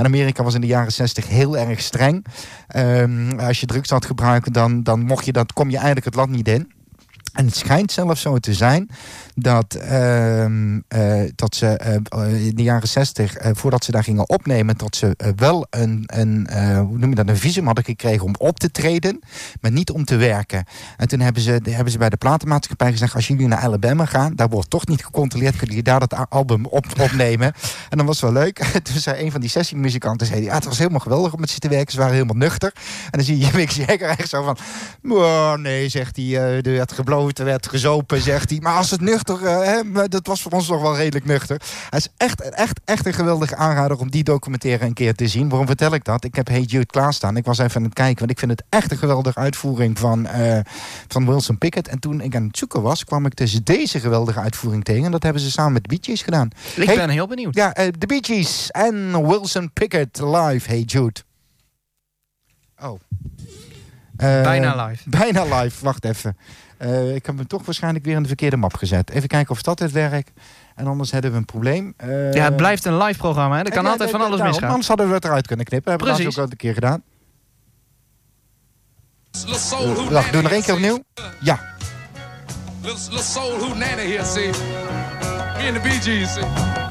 En Amerika was in de jaren 60 heel erg streng. Als je drugs had gebruikt, dan mocht je kom je eigenlijk het land niet in. En het schijnt zelfs zo te zijn dat ze in de jaren 60, voordat ze daar gingen opnemen, dat ze wel een visum hadden gekregen om op te treden, maar niet om te werken. En toen hebben ze bij de platenmaatschappij gezegd, als jullie naar Alabama gaan, daar wordt toch niet gecontroleerd, kunnen jullie daar dat album opnemen. En dan was het wel leuk. Toen zei een van die sessiemuzikanten, het was helemaal geweldig om met ze te werken, ze waren helemaal nuchter. En dan zie je Mick Jagger echt zo van, oh, nee, zegt hij, er werd gebloten, werd gezopen, zegt hij. Maar als het nuchter, dat was voor ons nog wel redelijk nuchter. Hij is echt een geweldige aanrader om die documentaire een keer te zien. Waarom vertel ik dat? Ik heb Hey Jude klaarstaan. Ik was even aan het kijken, want ik vind het echt een geweldige uitvoering van Wilson Pickett. En toen ik aan het zoeken was, kwam ik dus deze geweldige uitvoering tegen. En dat hebben ze samen met de Bee Gees gedaan. Ik ben heel benieuwd. Ja, de Bee Gees en Wilson Pickett live. Hey Jude. Oh. Bijna live. Bijna live, wacht even. Ik heb hem toch waarschijnlijk weer in de verkeerde map gezet. Even kijken of dat het werkt. En anders hebben we een probleem. Het blijft een live programma. Hè? Er kan altijd van alles misgaan. Anders hadden we het eruit kunnen knippen. Hebben we dat ook al een keer gedaan. Wacht, doe nog één keer opnieuw. Ja. Little soul who Nana here, see. Me and the Bee Gees, see.